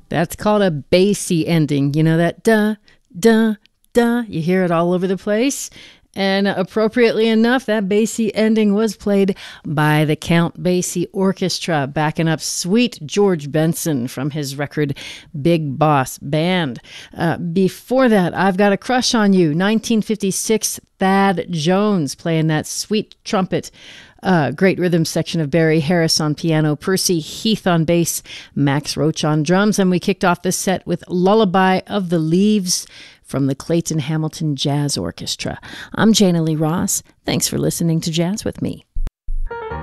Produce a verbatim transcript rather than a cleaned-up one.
That's called a bassy ending. You know that duh, duh, duh. You hear it all over the place. And appropriately enough, that bassy ending was played by the Count Basie Orchestra, backing up sweet George Benson from his record Big Boss Band. Uh, before that, I've Got a Crush on You, nineteen fifty-six, Thad Jones playing that sweet trumpet. Uh, great rhythm section of Barry Harris on piano, Percy Heath on bass, Max Roach on drums, and we kicked off the set with Lullaby of the Leaves from the Clayton Hamilton Jazz Orchestra. I'm Jana Lee Ross. Thanks for listening to Jazz with Me.